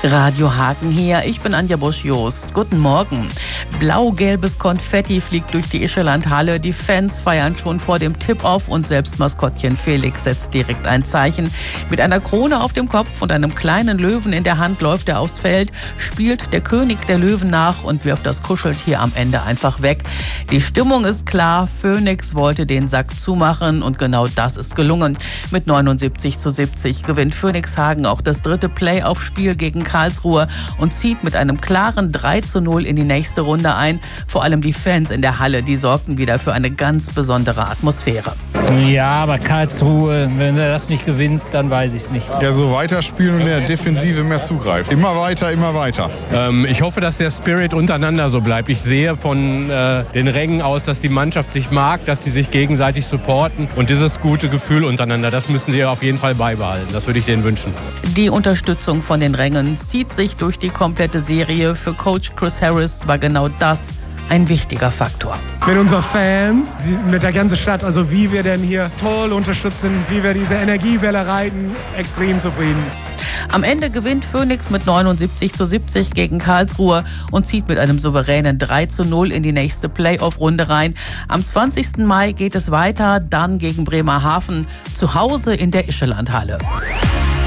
Radio Hagen hier, ich bin Anja Busch-Jost. Guten Morgen. Blau-gelbes Konfetti fliegt durch die Ischelandhalle. Die Fans feiern schon vor dem Tip-Off und selbst Maskottchen Felix setzt direkt ein Zeichen. Mit einer Krone auf dem Kopf und einem kleinen Löwen in der Hand läuft er aufs Feld, spielt der König der Löwen nach und wirft das Kuscheltier am Ende einfach weg. Die Stimmung ist klar, Phoenix wollte den Sack zumachen und genau das ist gelungen. Mit 79:70 gewinnt Phoenix Hagen auch das dritte Playoff-Spiel gegen Karlsruhe und zieht mit einem klaren 3:0 in die nächste Runde ein. Vor allem die Fans in der Halle, die sorgten wieder für eine ganz besondere Atmosphäre. Ja, aber Karlsruhe, wenn du das nicht gewinnst, dann weiß ich es nicht. Ja, so weiterspielen und in der Defensive mehr zugreifen. Immer weiter, immer weiter. Ich hoffe, dass der Spirit untereinander so bleibt. Ich sehe von den Rängen aus, dass die Mannschaft sich mag, dass sie sich gegenseitig supporten. Und dieses gute Gefühl untereinander, das müssen sie auf jeden Fall beibehalten. Das würde ich denen wünschen. Die Unterstützung von den Rängen zieht sich durch die komplette Serie. Für Coach Chris Harris war genau das ein wichtiger Faktor. Mit unseren Fans, mit der ganzen Stadt, also wie wir denn hier toll unterstützen, wie wir diese Energiewelle reiten, extrem zufrieden. Am Ende gewinnt Phoenix mit 79:70 gegen Karlsruhe und zieht mit einem souveränen 3:0 in die nächste Playoff-Runde rein. Am 20. Mai geht es weiter, dann gegen Bremerhaven, zu Hause in der Ischelandhalle.